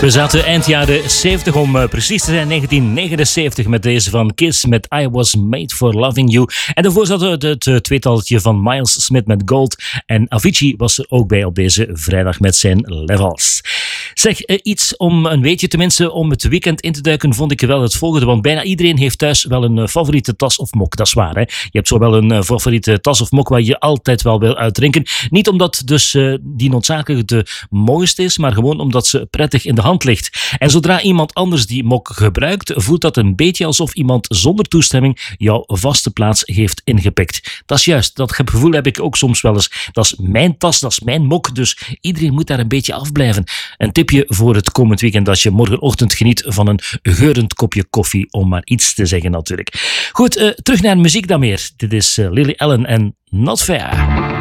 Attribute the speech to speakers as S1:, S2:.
S1: We zaten eind jaren 70 om precies te zijn, 1979, met deze van Kiss met I Was Made For Loving You. En daarvoor zaten we het tweetaltje van Miles Smith met Gold. En Avicii was er ook bij op deze vrijdag met zijn Levels. Zeg, iets om een weetje tenminste om het weekend in te duiken vond ik wel het volgende. Want bijna iedereen heeft thuis wel een favoriete tas of mok. Dat is waar, hè? Je hebt zo wel een favoriete tas of mok waar je altijd wel wil uitdrinken. Niet omdat dus die noodzakelijk de mooiste is, maar gewoon omdat ze prettig in de hand ligt. En zodra iemand anders die mok gebruikt, voelt dat een beetje alsof iemand zonder toestemming jouw vaste plaats heeft ingepikt. Dat is juist, dat gevoel heb ik ook soms wel eens. Dat is mijn tas, dat is mijn mok, dus iedereen moet daar een beetje afblijven. Een tipje voor het komend weekend als je morgenochtend geniet van een geurend kopje koffie, om maar iets te zeggen natuurlijk. Goed, terug naar muziek dan meer. Dit is Lily Allen en Not Fair.